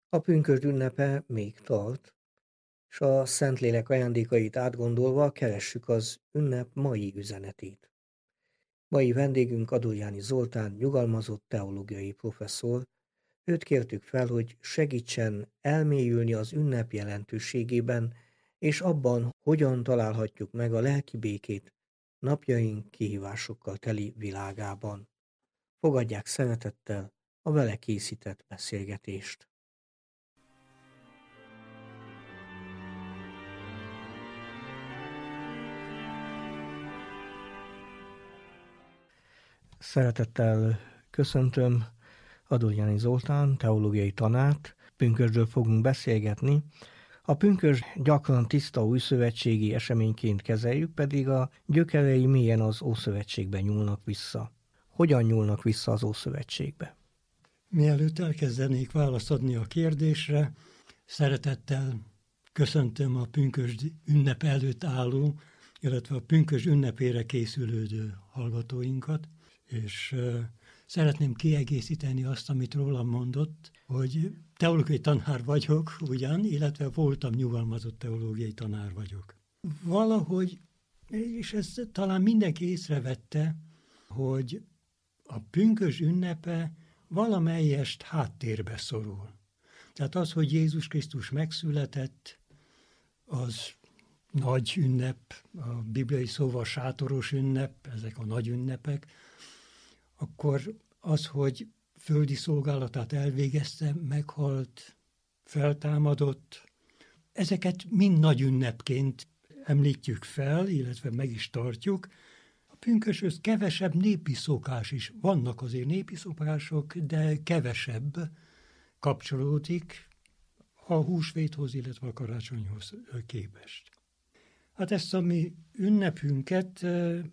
A pünkösd ünnepe még tart, s a Szentlélek ajándékait átgondolva keressük az ünnep mai üzenetét. Mai vendégünk Adorjáni Zoltán, nyugalmazott teológiai professzor. Őt kértük fel, hogy segítsen elmélyülni az ünnep jelentőségében, és abban, hogyan találhatjuk meg a lelki békét napjaink kihívásokkal teli világában. Fogadják szeretettel a vele készített beszélgetést. Szeretettel köszöntöm Adorjáni Zoltán, teológiai tanárt. Pünkösdről fogunk beszélgetni. A pünkösd gyakran tiszta újszövetségi eseményként kezeljük, pedig a gyökerei mélyen az Ószövetségbe nyúlnak vissza. Hogyan nyúlnak vissza az Ószövetségbe? Mielőtt elkezdenék választ adni a kérdésre, szeretettel köszöntöm a pünkösd ünnep előtt álló, illetve a pünkösd ünnepére készülődő hallgatóinkat, és szeretném kiegészíteni azt, amit rólam mondott, hogy teológiai tanár vagyok ugyan, illetve voltam nyugalmazott teológiai tanár vagyok. Valahogy, és ezt talán mindenki észrevette, hogy a pünkösd ünnepe valamelyest háttérbe szorul. Tehát az, hogy Jézus Krisztus megszületett, az nagy ünnep, a bibliai szóval sátoros ünnep, ezek a nagy ünnepek, akkor az, hogy földi szolgálatát elvégezte, meghalt, feltámadott, ezeket mind nagy ünnepként említjük fel, illetve meg is tartjuk. A pünköshöz kevesebb népi szokás is. Vannak azért népi szokások, de kevesebb kapcsolódik a húsvéthoz, illetve a karácsonyhoz képest. Hát ezt a mi ünnepünket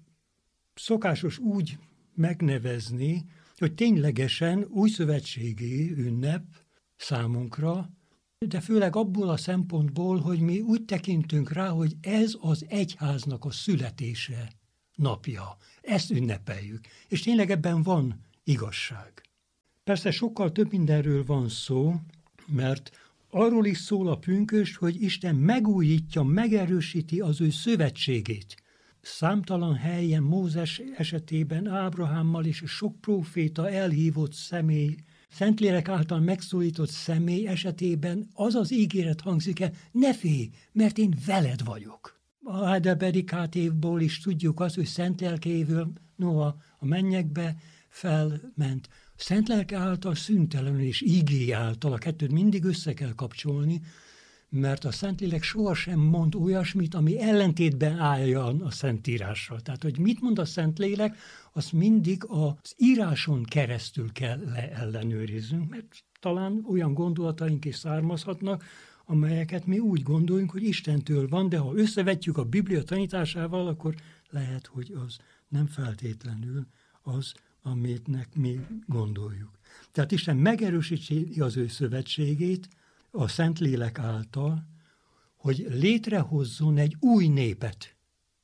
szokásos úgy megnevezni, hogy ténylegesen újszövetségi ünnep számunkra, de főleg abból a szempontból, hogy mi úgy tekintünk rá, hogy ez az egyháznak a születése napja. Ezt ünnepeljük. És tényleg ebben van igazság. Persze sokkal több mindenről van szó, mert arról is szól a pünkösd, hogy Isten megújítja, megerősíti az ő szövetségét. Számtalan helyen Mózes esetében Ábrahámmal és sok próféta elhívott személy, Szentlélek által megszólított személy esetében az az ígéret hangzik el, ne félj, mert én veled vagyok. A Heidelbergi KT-ból is tudjuk azt, hogy Szentlélkével Noa a mennyekbe felment. Szentlélke által szüntelenül és ígé által, a kettőt mindig össze kell kapcsolni, mert a Szentlélek sohasem mond olyasmit, ami ellentétben álljon a Szentírással. Tehát, hogy mit mond a Szentlélek, azt mindig az íráson keresztül kell leellenőriznünk, mert talán olyan gondolataink is származhatnak, amelyeket mi úgy gondolunk, hogy Istentől van, de ha összevetjük a Biblia tanításával, akkor lehet, hogy az nem feltétlenül az, amitnek mi gondoljuk. Tehát Isten megerősíti az ő szövetségét a Szentlélek által, hogy létrehozzon egy új népet,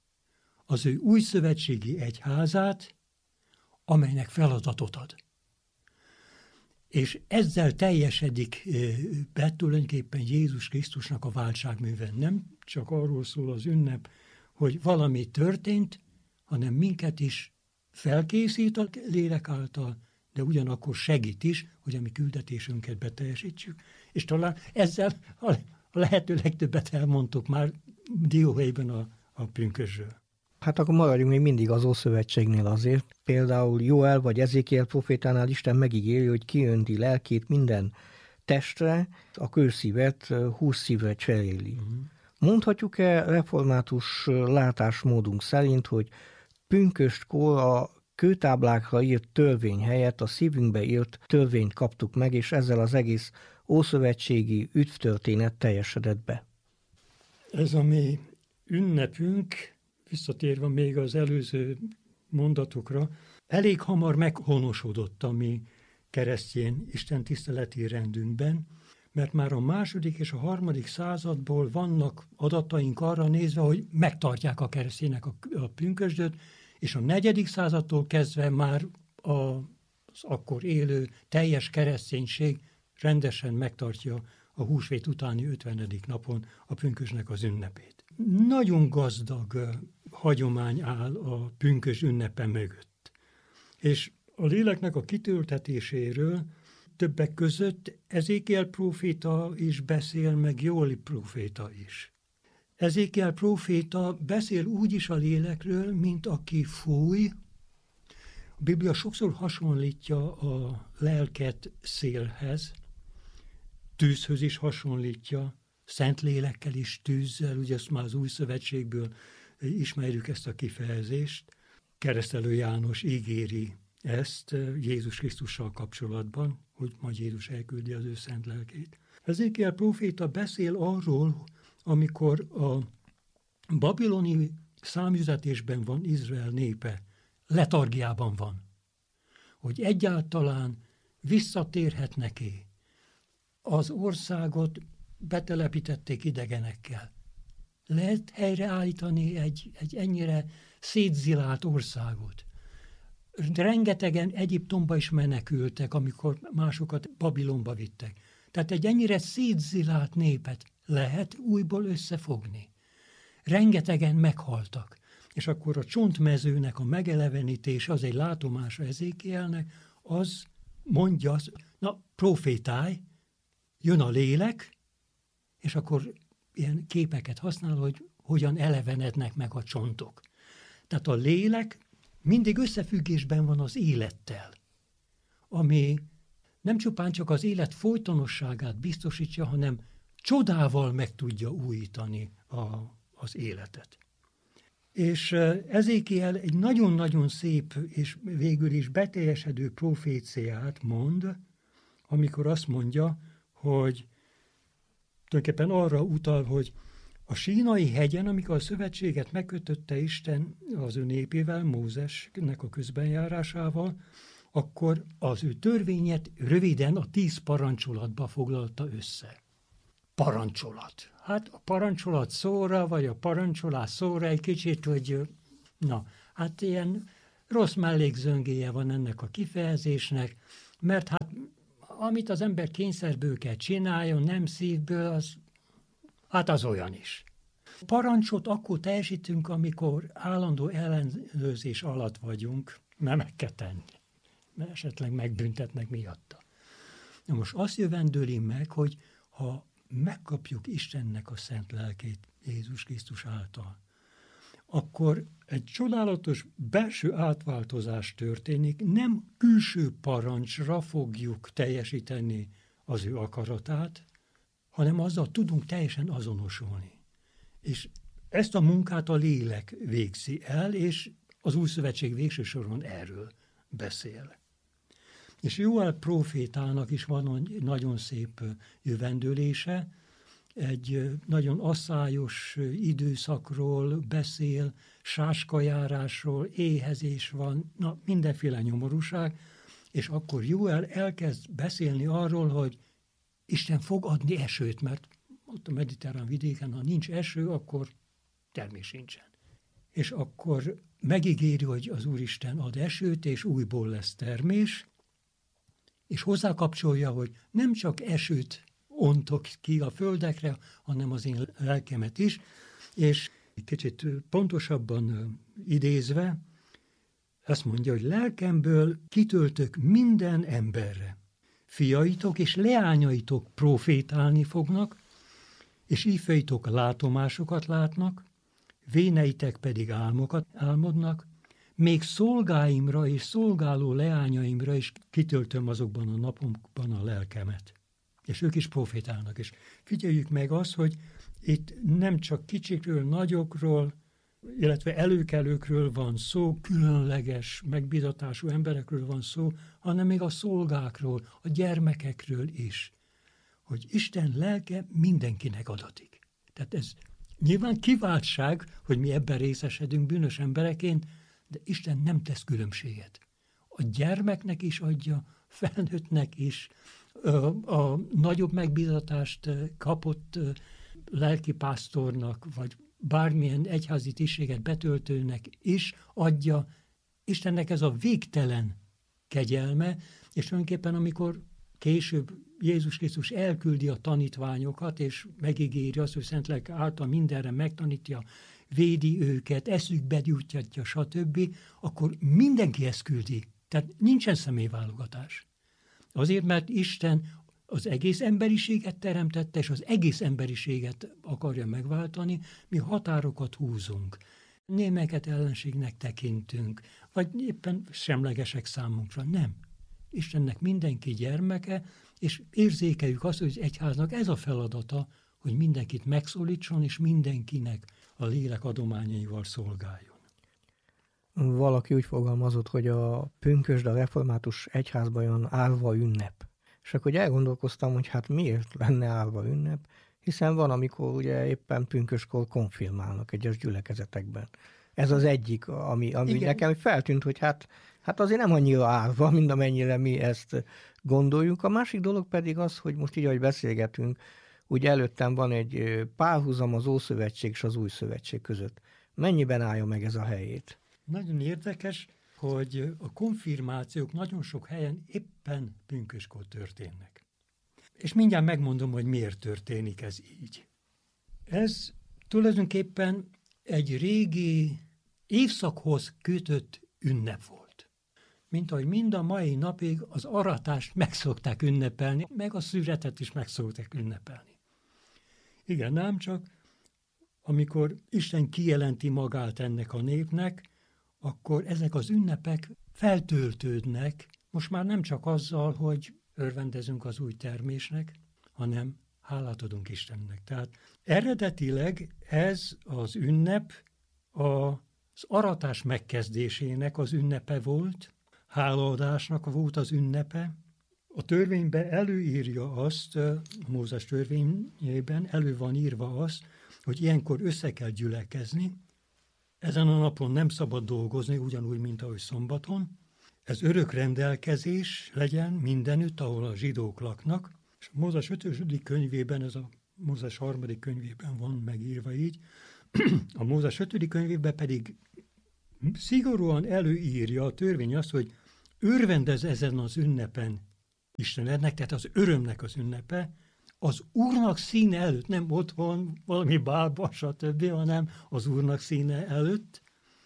az ő új szövetségi egyházát, amelynek feladatot ad. És ezzel teljesedik be tulajdonképpen Jézus Krisztusnak a váltságműve. Nem csak arról szól az ünnep, hogy valami történt, hanem minket is felkészít a lélek által, de ugyanakkor segít is, hogy a mi küldetésünket beteljesítsük. És talán ezzel a lehető legtöbbet elmondtuk már dióhéjban a pünkösdről. Hát akkor maradjunk még mindig az Ószövetségnél azért. Például Jóel vagy Ezékiel profétánál Isten megígéri, hogy kiönti lelkét minden testre, a kőszívet hússzívre cseréli. Mondhatjuk-e református látásmódunk szerint, hogy pünköstkor a kőtáblákra írt törvény helyett a szívünkbe írt törvényt kaptuk meg, és ezzel az egész ószövetségi üdvtörténet teljesedett be? Ez a mi ünnepünk, visszatérve még az előző mondatokra, elég hamar meghonosodott a mi keresztény istentiszteleti rendünkben, mert már a második és a harmadik századból vannak adataink arra nézve, hogy megtartják a keresztények a pünkösdöt, és a 4. századtól kezdve már az akkor élő teljes kereszténység rendesen megtartja a húsvét utáni 50. napon a pünkösdnek az ünnepét. Nagyon gazdag hagyomány áll a pünkösd ünnepe mögött. És a léleknek a kitöltetéséről többek között Ezékiel próféta is beszél, meg Jóel próféta is. Ezékiel próféta beszél úgy is a lélekről, mint aki fúj. A Biblia sokszor hasonlítja a lelket szélhez, tűzhöz is hasonlítja, szent lélekkel is, tűzzel, ugye ezt már az Új Szövetségből ismerjük ezt a kifejezést. Keresztelő János ígéri ezt Jézus Krisztussal kapcsolatban, hogy majd Jézus elküldi az ő szent lelkét. Ezékiel próféta beszél arról, amikor a babiloni számüzetésben van Izrael népe, letargiában van, hogy egyáltalán visszatérhetnek-e. Az országot betelepítették idegenekkel. Lehet helyreállítani egy ennyire szétzilált országot. Rengetegen Egyiptomba is menekültek, amikor másokat Babilonba vittek. Tehát egy ennyire szétzilált népet lehet újból összefogni. Rengetegen meghaltak. És akkor a csontmezőnek a megelevenítés az egy látomása Ezékielnek, az mondja, na, profétálj, jön a lélek, és akkor ilyen képeket használ, hogy hogyan elevenednek meg a csontok. Tehát a lélek mindig összefüggésben van az élettel, ami nem csupán csak az élet folytonosságát biztosítja, hanem csodával meg tudja újítani az életet. És Ezékiel egy nagyon-nagyon szép és végül is beteljesedő proféciát mond, amikor azt mondja, hogy tulajdonképpen arra utal, hogy a Sínai hegyen, amikor a szövetséget megkötötte Isten az ő népével, Mózesnek a közbenjárásával, akkor az ő törvényet röviden a 10 parancsolatba foglalta össze. Parancsolat. Hát a parancsolat szóra, vagy a parancsolás szóra egy kicsit, hogy hát ilyen rossz mellékzöngéje van ennek a kifejezésnek, mert hát amit az ember kényszerből kell csináljon, nem szívből, az olyan is. Parancsot akkor teljesítünk, amikor állandó ellenőrzés alatt vagyunk, mert meg kell tenni, mert esetleg megbüntetnek miatta. Na most azt jövendőli meg, hogy ha megkapjuk Istennek a szent lelkét Jézus Krisztus által, akkor egy csodálatos belső átváltozás történik, nem külső parancsra fogjuk teljesíteni az ő akaratát, hanem azzal tudunk teljesen azonosulni. És ezt a munkát a lélek végzi el, és az Új Szövetség végső soron erről beszél. És Jóel prófétának is van egy nagyon szép jövendőlése, egy nagyon asszályos időszakról beszél, sáskajárásról, éhezés van, mindenféle nyomorúság, és akkor Jóel elkezd beszélni arról, hogy Isten fog adni esőt, mert ott a mediterrán vidéken, ha nincs eső, akkor termés sincsen. És akkor megígéri, hogy az Úristen ad esőt, és újból lesz termés, és hozzákapcsolja, hogy nem csak esőt ontok ki a földekre, hanem az én lelkemet is, és kicsit pontosabban idézve, azt mondja, hogy lelkemből kitöltök minden emberre. Fiaitok és leányaitok profétálni fognak, és ífeitok látomásokat látnak, véneitek pedig álmokat álmodnak, még szolgáimra és szolgáló leányaimra is kitöltöm azokban a napokban a lelkemet. És ők is profétálnak. És figyeljük meg azt, hogy itt nem csak kicsikről, nagyokról, illetve előkelőkről van szó, különleges, megbízatású emberekről van szó, hanem még a szolgákról, a gyermekekről is. Hogy Isten lelke mindenkinek adatik. Tehát ez nyilván kiváltság, hogy mi ebben részesedünk bűnös embereként, de Isten nem tesz különbséget. A gyermeknek is adja, felnőttnek is, a nagyobb megbízatást kapott lelkipásztornak, vagy bármilyen egyházi tisztséget betöltőnek is adja. Istennek ez a végtelen kegyelme, és tulajdonképpen amikor később Jézus Krisztus elküldi a tanítványokat, és megígéri azt, hogy Szentlélek által mindenre megtanítja, védi őket, eszükbe juttatja, stb., akkor mindenki ezt küldi. Tehát nincsen személyválogatás. Azért, mert Isten az egész emberiséget teremtette, és az egész emberiséget akarja megváltani, mi határokat húzunk. Némelyeket ellenségnek tekintünk, vagy éppen semlegesek számunkra. Nem. Istennek mindenki gyermeke, és érzékeljük azt, hogy az egyháznak ez a feladata, hogy mindenkit megszólítson, és mindenkinek a lélek adományaival szolgáljon. Valaki úgy fogalmazott, hogy a pünkösd a református egyházban olyan árva ünnep. És akkor elgondolkoztam, hogy hát miért lenne árva ünnep, hiszen van, amikor ugye éppen pünköskor konfirmálnak egyes gyülekezetekben. Ez az egyik, ami nekem feltűnt, hogy hát azért nem annyira árva, mint amennyire mi ezt gondoljuk. A másik dolog pedig az, hogy most így, ahogy beszélgetünk, ugye előttem van egy párhuzam az Ószövetség és az Új Szövetség között. Mennyiben állja meg ez a helyét? Nagyon érdekes, hogy a konfirmációk nagyon sok helyen éppen pünköskor történnek. És mindjárt megmondom, hogy miért történik ez így. Ez tulajdonképpen egy régi évszakhoz kötött ünnep volt. Mint ahogy mind a mai napig az aratást meg szokták ünnepelni, meg a szüretet is meg szokták ünnepelni. Igen, ám csak amikor Isten kijelenti magát ennek a népnek, akkor ezek az ünnepek feltöltődnek, most már nem csak azzal, hogy örvendezünk az új termésnek, hanem hálát adunk Istennek. Tehát eredetileg ez az ünnep az aratás megkezdésének az ünnepe volt, hálaadásnak volt az ünnepe. A törvényben előírja azt, a Mózes törvényében elő van írva az, hogy ilyenkor össze kell gyülekezni. Ezen a napon nem szabad dolgozni, ugyanúgy, mint ahogy szombaton. Ez örök rendelkezés legyen mindenütt, ahol a zsidók laknak. És a Mózes 5. könyvében, ez a Mózes 3. könyvében van megírva így, a Mózes 5. könyvében pedig szigorúan előírja a törvény azt, hogy örvendez ezen az ünnepen Istenednek, tehát az örömnek az ünnepe, az Úrnak színe előtt, nem otthon valami bálba, stb., hanem az Úrnak színe előtt,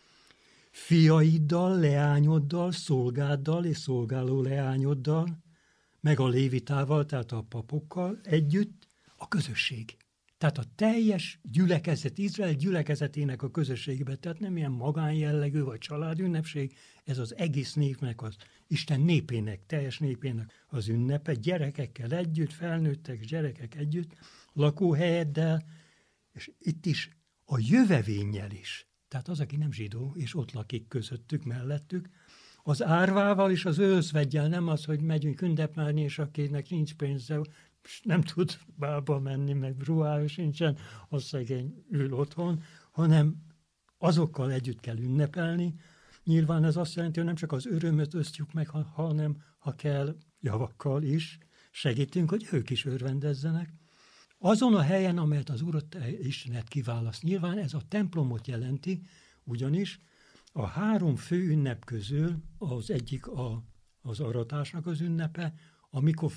fiaiddal, leányoddal, szolgáddal és szolgáló leányoddal, meg a lévitával, tehát a papokkal együtt a közösség. Tehát a teljes gyülekezet, Izrael gyülekezetének a közösségbe, tehát nem ilyen magánjellegű vagy családünnepség, ez az egész népnek, az Isten népének, teljes népének az ünnepe, gyerekekkel együtt, felnőttek gyerekek együtt, lakóhelyeddel, és itt is a jövevénnyel is. Tehát az, aki nem zsidó, és ott lakik közöttük, mellettük, az árvával és az őszveggyel, nem az, hogy megyünk ünnepelni, és akinek nincs pénze, nem tud bálba menni, meg ruhája sincsen, az szegény ül otthon, hanem azokkal együtt kell ünnepelni. Nyilván ez azt jelenti, hogy nem csak az örömöt osztjuk meg, hanem, ha kell, javakkal is segítünk, hogy ők is örvendezzenek. Azon a helyen, amelyet az Úr Istenet kiválaszt. Nyilván ez a templomot jelenti, ugyanis a 3 fő ünnep közül az egyik az aratásnak az ünnepe, amikor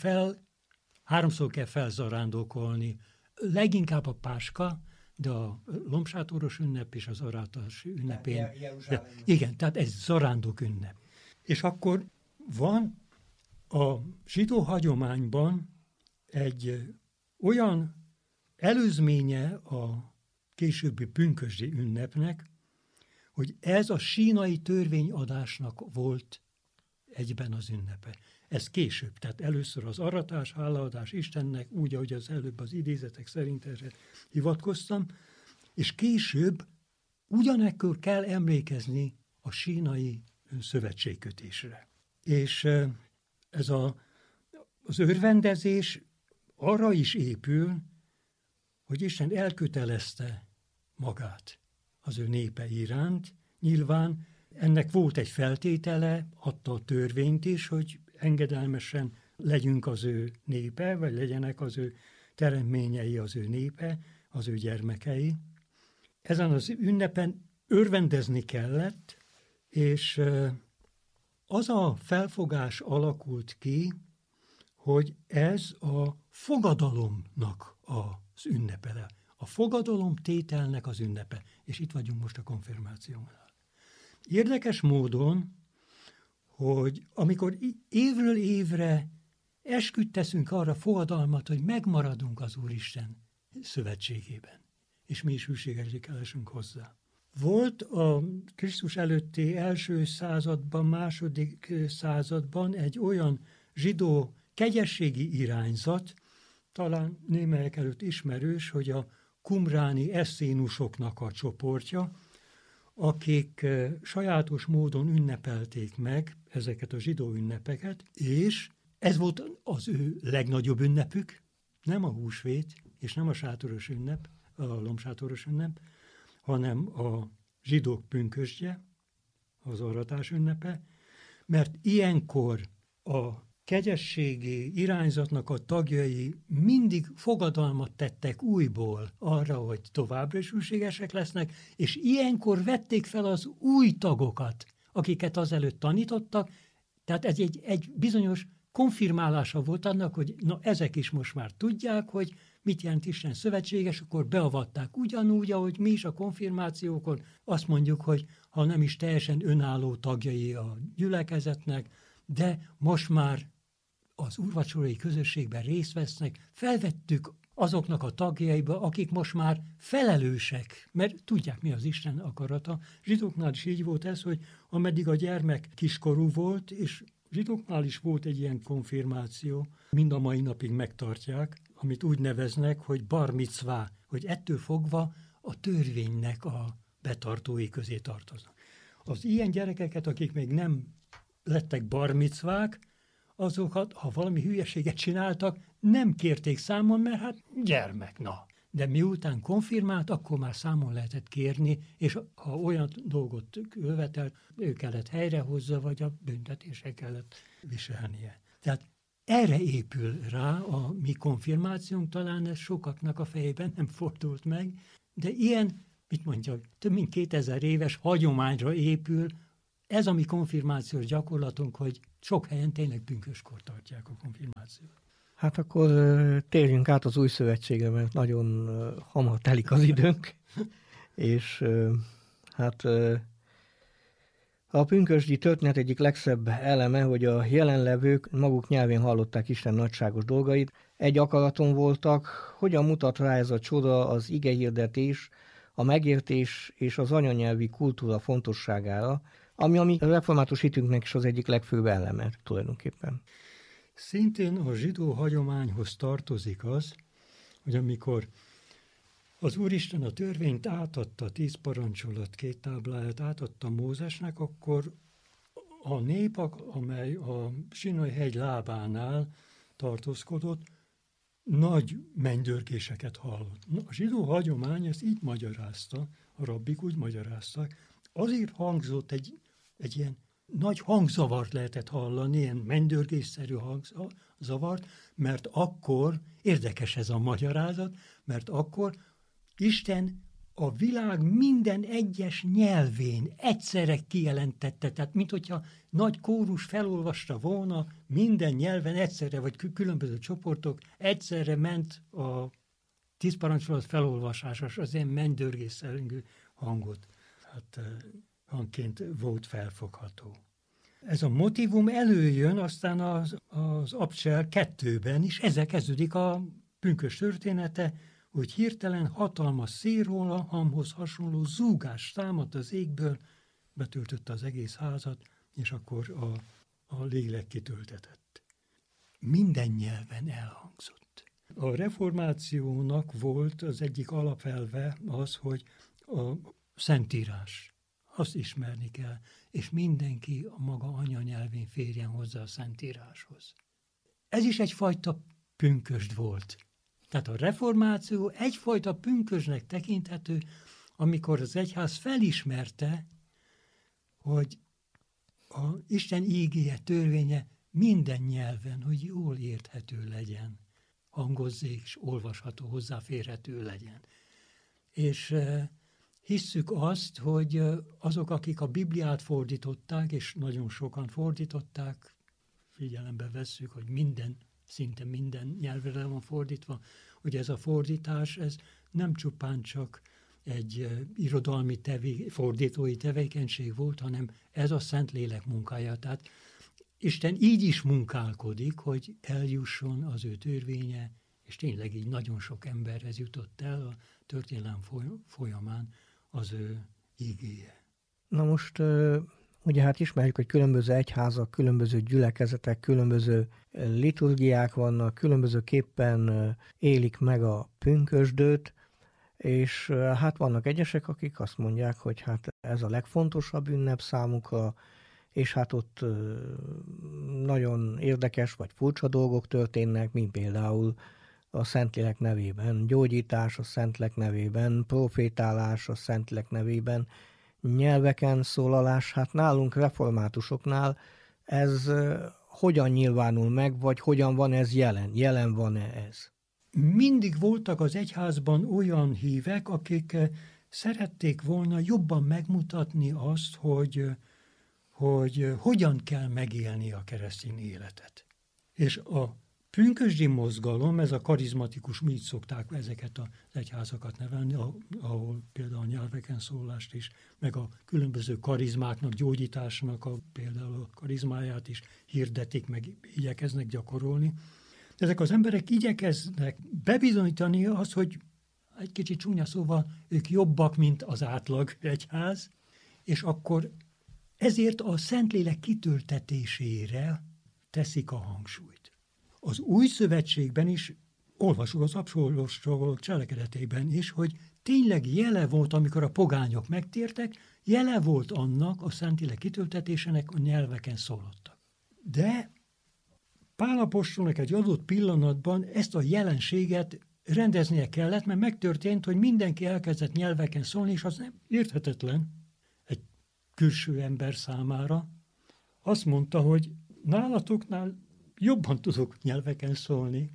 3-szor kell felzarándokolni. Leginkább a Páska, de a lombsátoros ünnep és az aratás ünnepén. Igen, tehát ez zarándok ünnep. És akkor van a zsidó hagyományban egy olyan előzménye a későbbi pünkösdi ünnepnek, hogy ez a sínai törvényadásnak volt egyben az ünnepe. Ez később, tehát először az aratás, hálaadás Istennek, úgy, ahogy az előbb az idézetek szerint erre hivatkoztam, és később ugyanekkor kell emlékezni a sínai szövetségkötésre. És ez az örvendezés arra is épül, hogy Isten elkötelezte magát az ő népe iránt. Nyilván ennek volt egy feltétele, adta a törvényt is, hogy engedelmesen legyünk az ő népe, vagy legyenek az ő teremményei az ő népe, az ő gyermekei. Ezen az ünnepen örvendezni kellett, és az a felfogás alakult ki, hogy ez a fogadalomnak az ünnepe, a fogadalomtételnek az ünnepe. És itt vagyunk most a konfirmációnál. Érdekes módon, hogy amikor évről évre esküt teszünk arra fogadalmat, hogy megmaradunk az Úristen szövetségében, és mi is hűségesek leszünk hozzá. Volt a Krisztus előtti első században, második században egy olyan zsidó kegyességi irányzat, talán némelyek előtt ismerős, hogy a kumráni eszénusoknak a csoportja, akik sajátos módon ünnepelték meg ezeket a zsidó ünnepeket, és ez volt az ő legnagyobb ünnepük, nem a húsvét, és nem a sátoros ünnep, a lombsátoros ünnep, hanem a zsidók pünkösdje, az aratás ünnepe, mert ilyenkor a kegyességi irányzatnak a tagjai mindig fogadalmat tettek újból arra, hogy továbbra is hűségesek lesznek, és ilyenkor vették fel az új tagokat, akiket azelőtt tanítottak, tehát ez egy bizonyos konfirmálása volt annak, hogy na ezek is most már tudják, hogy mit jelent Isten szövetséges, akkor beavatták ugyanúgy, ahogy mi is a konfirmációkon azt mondjuk, hogy ha nem is teljesen önálló tagjai a gyülekezetnek, de most már az úrvacsorai közösségben részt vesznek, felvettük azoknak a tagjaiba, akik most már felelősek, mert tudják, mi az Isten akarata. Zsidóknál is így volt ez, hogy ameddig a gyermek kiskorú volt, és zsidóknál is volt egy ilyen konfirmáció, mind a mai napig megtartják, amit úgy neveznek, hogy bar micvá, hogy ettől fogva a törvénynek a betartói közé tartoznak. Az ilyen gyerekeket, akik még nem lettek bar micvák, azokat, ha valami hülyeséget csináltak, nem kérték számon, mert hát gyermek, na. De miután konfirmált, akkor már számon lehetett kérni, és ha olyan dolgot követelt, ő kellett helyrehozza, vagy a büntetése kellett viselnie. Tehát erre épül rá a mi konfirmációnk, talán ez sokaknak a fejében nem fordult meg, de ilyen, mit mondjak, több mint 2000 éves hagyományra épül ez a mi konfirmációs gyakorlatunk, hogy sok helyen tényleg pünköskor tartják a konfirmációt. Hát akkor térjünk át az új szövetségre, mert nagyon hamar telik az időnk, és hát a pünkösdi történet egyik legszebb eleme, hogy a jelenlevők maguk nyelvén hallották Isten nagyságos dolgait, egy akaraton voltak, hogyan mutat rá ez a csoda az igehirdetés, a megértés és az anyanyelvi kultúra fontosságára, ami a mi református hitünknek is az egyik legfőbb eleme tulajdonképpen. Szintén a zsidó hagyományhoz tartozik az, hogy amikor az Úristen a törvényt átadta, 10 parancsolat 2 tábláját átadta Mózesnek, akkor a nép, amely a Sinai hegy lábánál tartózkodott, nagy mennydörgéseket hallott. A zsidó hagyomány ezt így magyarázta, a rabbik úgy magyarázták, azért hangzott egy ilyen nagy hangzavart lehetett hallani, ilyen mennydörgésszerű hangzavart, mert akkor, érdekes ez a magyarázat, mert akkor Isten a világ minden egyes nyelvén egyszerre kijelentette, tehát mint hogyha nagy kórus felolvasta volna, minden nyelven egyszerre, vagy különböző csoportok egyszerre ment a 10 parancsolat felolvasása, az ilyen mennydörgésszerű hangot. Hát hangként volt felfogható. Ez a motivum előjön aztán az Abcsel 2-ben is, ezzel kezdődik a pünkös története, hogy hirtelen hatalmas szélrohamhoz hasonló zúgás támadt az égből, betöltötte az egész házat, és akkor a lélek kitöltetett. Minden nyelven elhangzott. A reformációnak volt az egyik alapelve az, hogy a Szentírás, azt ismerni kell, és mindenki a maga anyanyelvén férjen hozzá a Szentíráshoz. Ez is egyfajta pünkösd volt. Tehát a reformáció egyfajta pünkösdnek tekinthető, amikor az egyház felismerte, hogy a Isten ígéje, törvénye minden nyelven, hogy jól érthető legyen, hangozzék és olvasható, hozzáférhető legyen. És hisszük azt, hogy azok, akik a Bibliát fordították, és nagyon sokan fordították, figyelembe vesszük, hogy minden szinte minden nyelvre van fordítva, hogy ez a fordítás, ez nem csupán csak egy irodalmi fordítói tevékenység volt, hanem ez a Szentlélek munkája. Tehát Isten így is munkálkodik, hogy eljusson az ő törvénye, és tényleg így nagyon sok emberhez jutott el a történelem folyamán az ő igéje. Na most ugye hát ismerjük, hogy különböző egyházak, különböző gyülekezetek, különböző liturgiák vannak, különbözőképpen élik meg a pünkösdöt, és hát vannak egyesek, akik azt mondják, hogy hát ez a legfontosabb ünnep számukra, és hát ott nagyon érdekes vagy furcsa dolgok történnek, mint például a Szentlélek nevében gyógyítás, a Szentlélek nevében profétálás, a Szentlélek nevében nyelveken szólalás. Hát nálunk reformátusoknál ez hogyan nyilvánul meg, vagy hogyan van ez jelen? Jelen van-e ez? Mindig voltak az egyházban olyan hívek, akik szerették volna jobban megmutatni azt, hogy hogyan kell megélni a keresztény életet. És a pünkösdi mozgalom, ez a karizmatikus, így szokták ezeket az egyházakat nevelni, ahol például a nyelveken szólást is, meg a különböző karizmáknak, gyógyításnak például a karizmáját is hirdetik, meg igyekeznek gyakorolni. Ezek az emberek igyekeznek bebizonyítani azt, hogy egy kicsit csúnya szóval ők jobbak, mint az átlag egyház, és akkor ezért a Szentlélek kitöltetésére teszik a hangsúlyt. Az Új Szövetségben is, olvasok az apostolok cselekedetében is, hogy tényleg jele volt, amikor a pogányok megtértek, jele volt annak a Szentlélek kitöltetésének, a nyelveken szólottak. De Pál apostolnak egy adott pillanatban ezt a jelenséget rendeznie kellett, mert megtörtént, hogy mindenki elkezdett nyelveken szólni, és az nem érthetetlen egy külső ember számára. Azt mondta, hogy nálatoknál jobban tudok nyelveken szólni,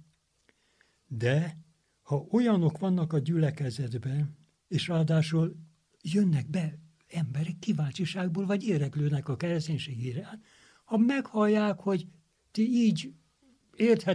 de ha olyanok vannak a gyülekezetben, és ráadásul jönnek be emberek kíváncsiságból, vagy érdeklődnek a kereszténység iránt, ha meghallják, hogy ti így érthet